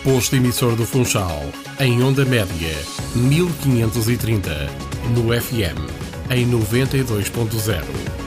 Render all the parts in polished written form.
Posto emissor do Funchal, em onda média, 1530, no FM, em 92.0.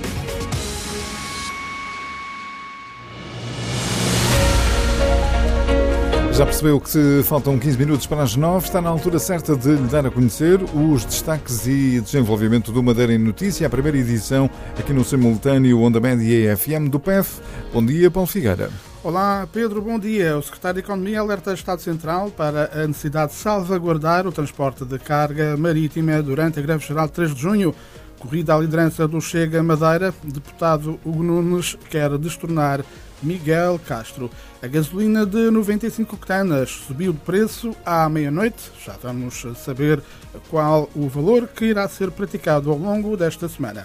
Já percebeu que se faltam 15 minutos para as 9, está na altura certa de lhe dar a conhecer os destaques e desenvolvimento do Madeira em Notícia, a primeira edição aqui no simultâneo Onda Média FM do PEF. Bom dia, Paulo Figueira. Olá, Pedro, bom dia. O secretário de Economia alerta o Estado Central para a necessidade de salvaguardar o transporte de carga marítima durante a greve geral de 3 de junho. Corrida à liderança do Chega Madeira, deputado Hugo Nunes quer destornar Miguel Castro. A gasolina de 95 octanas subiu de preço à meia-noite. Já vamos saber qual o valor que irá ser praticado ao longo desta semana.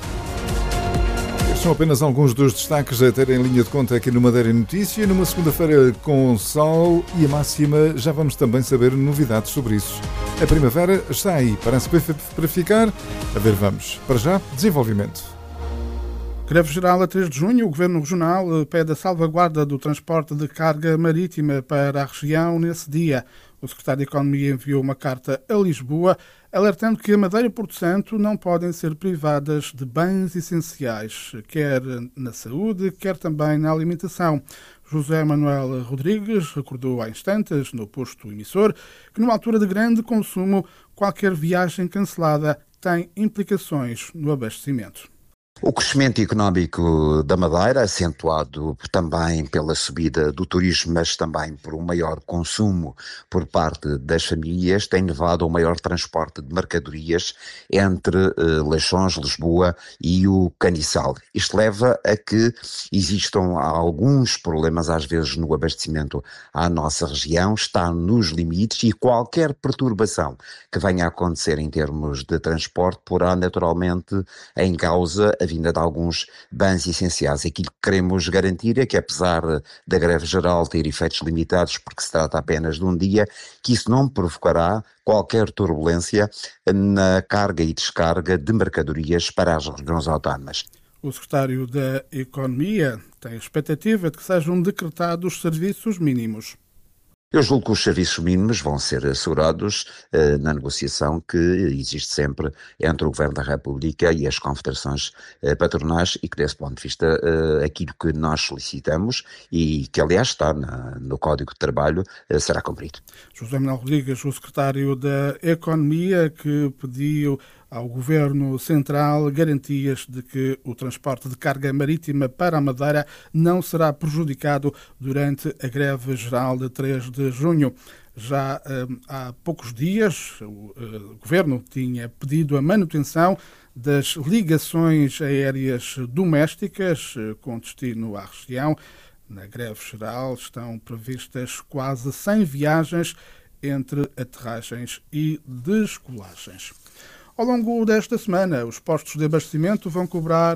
São apenas alguns dos destaques a ter em linha de conta aqui no Madeira em Notícia. Numa segunda-feira com sol e a máxima, já vamos também saber novidades sobre isso. A primavera está aí, parece para ficar. A ver, vamos. Para já, desenvolvimento. Greve geral a 3 de junho, o Governo Regional pede a salvaguarda do transporte de carga marítima para a região nesse dia. O secretário de Economia enviou uma carta a Lisboa, alertando que a Madeira e Porto Santo não podem ser privadas de bens essenciais, quer na saúde, quer também na alimentação. José Manuel Rodrigues recordou há instantes, no posto emissor, que numa altura de grande consumo, qualquer viagem cancelada tem implicações no abastecimento. O crescimento económico da Madeira, acentuado também pela subida do turismo, mas também por um maior consumo por parte das famílias, tem levado ao maior transporte de mercadorias entre Leixões, Lisboa e o Caniçal. Isto leva a que existam alguns problemas, às vezes, no abastecimento à nossa região, está nos limites e qualquer perturbação que venha a acontecer em termos de transporte porá naturalmente em causa a vinda de alguns bens essenciais. Aquilo que queremos garantir é que, apesar da greve geral ter efeitos limitados, porque se trata apenas de um dia, que isso não provocará qualquer turbulência na carga e descarga de mercadorias para as regiões autónomas. O secretário da Economia tem a expectativa de que sejam decretados serviços mínimos. Eu julgo que os serviços mínimos vão ser assegurados na negociação que existe sempre entre o Governo da República e as confederações patronais e que, desse ponto de vista, aquilo que nós solicitamos e que, aliás, está no Código de Trabalho, será cumprido. José Manuel Rodrigues, o secretário da Economia, que pediu ao Governo Central garantias de que o transporte de carga marítima para a Madeira não será prejudicado durante a greve geral de 3 de junho. Já há poucos dias, o Governo tinha pedido a manutenção das ligações aéreas domésticas com destino à região. Na greve geral estão previstas quase 100 viagens entre aterragens e descolagens. Ao longo desta semana, os postos de abastecimento vão cobrar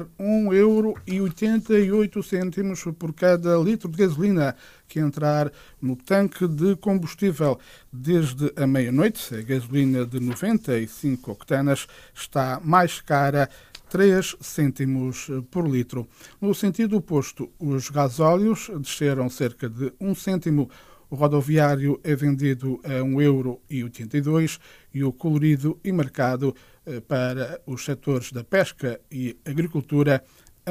1,88 € por cada litro de gasolina que entrar no tanque de combustível. Desde a meia-noite, a gasolina de 95 octanas está mais cara, 3 cêntimos por litro. No sentido oposto, os gasóleos desceram cerca de 1 cêntimo. O rodoviário é vendido a 1,82 € e o colorido e marcado para os setores da pesca e agricultura a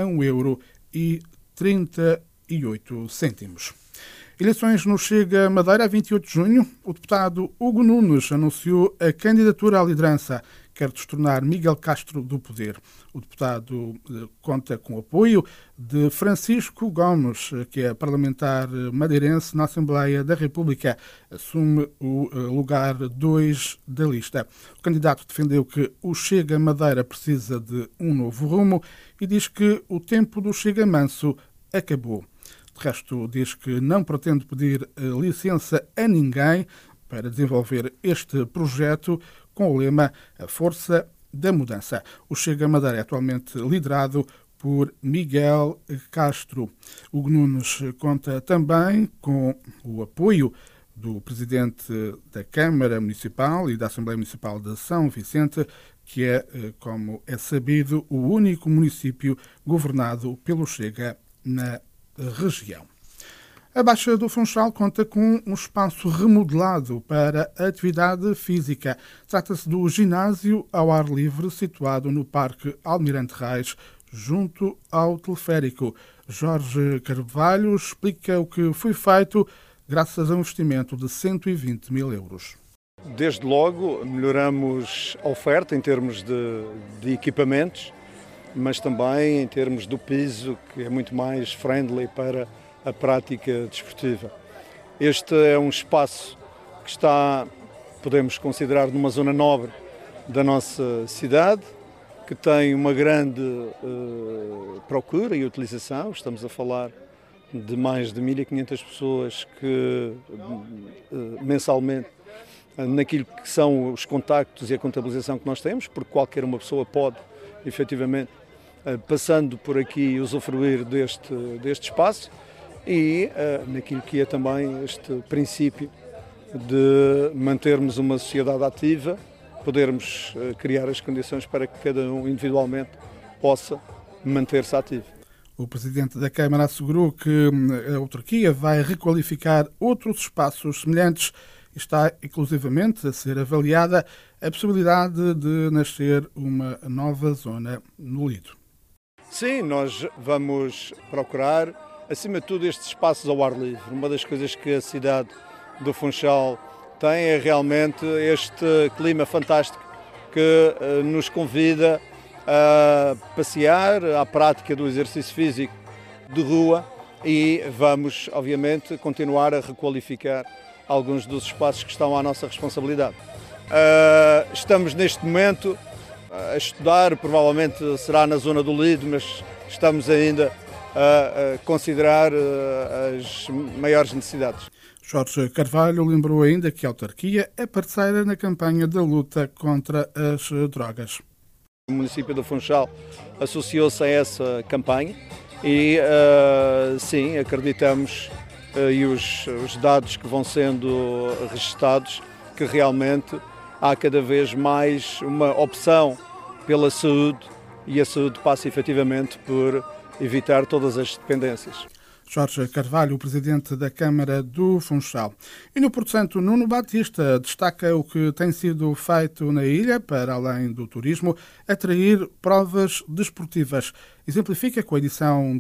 1,38 €. Eleições no Chega Madeira a 28 de junho. O deputado Hugo Nunes anunciou a candidatura à liderança. Quer destornar Miguel Castro do poder. O deputado conta com o apoio de Francisco Gomes, que é parlamentar madeirense na Assembleia da República. Assume o lugar 2 da lista. O candidato defendeu que o Chega Madeira precisa de um novo rumo e diz que o tempo do Chega Manso acabou. De resto, diz que não pretende pedir licença a ninguém para desenvolver este projeto com o lema A Força da Mudança. O Chega Madeira é atualmente liderado por Miguel Castro. Hugo Nunes conta também com o apoio do presidente da Câmara Municipal e da Assembleia Municipal de São Vicente, que é, como é sabido, o único município governado pelo Chega na região. A Baixa do Funchal conta com um espaço remodelado para atividade física. Trata-se do ginásio ao ar livre situado no Parque Almirante Reis, junto ao teleférico. Jorge Carvalho explica o que foi feito graças a um investimento de 120 mil euros. Desde logo melhoramos a oferta em termos de equipamentos, mas também em termos do piso, que é muito mais friendly para a prática desportiva. Este é um espaço que está, podemos considerar, numa zona nobre da nossa cidade, que tem uma grande procura e utilização. Estamos a falar de mais de 1.500 pessoas que mensalmente, naquilo que são os contactos e a contabilização que nós temos, porque qualquer uma pessoa pode, efetivamente, passando por aqui, usufruir deste espaço e naquilo que é também este princípio de mantermos uma sociedade ativa, podermos criar as condições para que cada um individualmente possa manter-se ativo. O Presidente da Câmara assegurou que a autarquia vai requalificar outros espaços semelhantes e está inclusivamente a ser avaliada a possibilidade de nascer uma nova zona no Lido. Sim, nós vamos procurar, acima de tudo, estes espaços ao ar livre. Uma das coisas que a cidade do Funchal tem é realmente este clima fantástico que nos convida a passear, à prática do exercício físico de rua, e vamos, obviamente, continuar a requalificar alguns dos espaços que estão à nossa responsabilidade. Estamos neste momento a estudar, provavelmente será na zona do Lido, mas estamos ainda a considerar as maiores necessidades. Jorge Carvalho lembrou ainda que a autarquia é parceira na campanha da luta contra as drogas. O município do Funchal associou-se a essa campanha e, sim, acreditamos, e os dados que vão sendo registados, que realmente há cada vez mais uma opção pela saúde, e a saúde passa efetivamente por evitar todas as dependências. Jorge Carvalho, o Presidente da Câmara do Funchal. E no Porto Santo, Nuno Batista destaca o que tem sido feito na ilha para, além do turismo, atrair provas desportivas. Exemplifica com a edição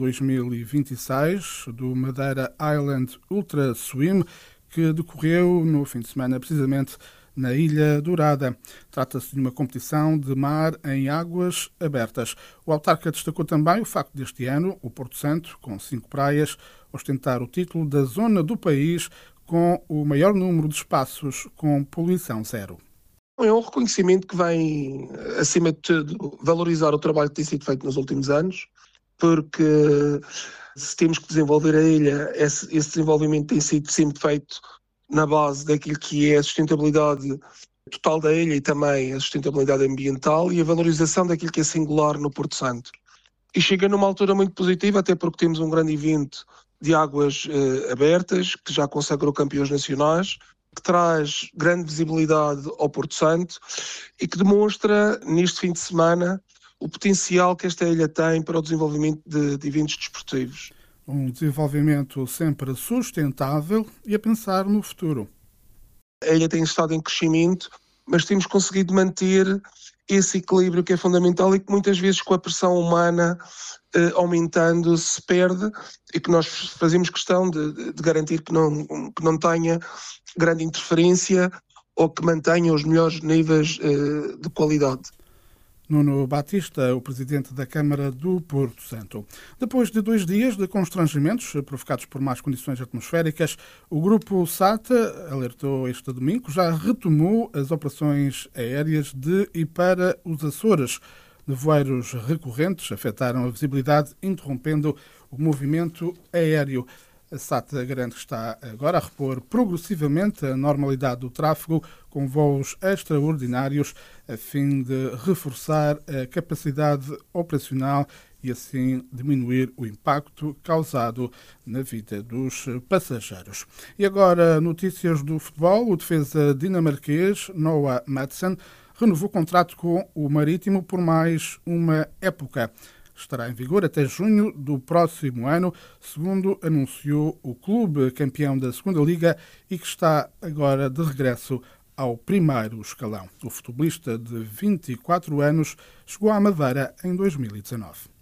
2026 do Madeira Island Ultra Swim, que decorreu no fim de semana, precisamente na Ilha Dourada. Trata-se de uma competição de mar em águas abertas. O autarca destacou também o facto deste ano o Porto Santo, com 5 praias, ostentar o título da zona do país com o maior número de espaços com poluição zero. É um reconhecimento que vem, acima de tudo, valorizar o trabalho que tem sido feito nos últimos anos, porque se temos que desenvolver a ilha, esse desenvolvimento tem sido sempre feito na base daquilo que é a sustentabilidade total da ilha e também a sustentabilidade ambiental e a valorização daquilo que é singular no Porto Santo. E chega numa altura muito positiva, até porque temos um grande evento de águas abertas, que já consagrou campeões nacionais, que traz grande visibilidade ao Porto Santo e que demonstra, neste fim de semana, o potencial que esta ilha tem para o desenvolvimento de eventos desportivos. Um desenvolvimento sempre sustentável e a pensar no futuro. A ilha tem estado em crescimento, mas temos conseguido manter esse equilíbrio que é fundamental e que muitas vezes com a pressão humana aumentando se perde e que nós fazemos questão de garantir que não tenha grande interferência ou que mantenha os melhores níveis de qualidade. Nuno Batista, o Presidente da Câmara do Porto Santo. Depois de 2 dias de constrangimentos provocados por más condições atmosféricas, o Grupo SATA, alertou este domingo, já retomou as operações aéreas de e para os Açores. Nevoeiros recorrentes afetaram a visibilidade, interrompendo o movimento aéreo. A SATA garante que está agora a repor progressivamente a normalidade do tráfego com voos extraordinários a fim de reforçar a capacidade operacional e assim diminuir o impacto causado na vida dos passageiros. E agora, notícias do futebol. O defesa dinamarquês Noah Madsen renovou o contrato com o Marítimo por mais uma época. estará em vigor até junho do próximo ano, segundo anunciou o clube campeão da Segunda Liga e que está agora de regresso ao primeiro escalão. O futebolista de 24 anos chegou à Madeira em 2019.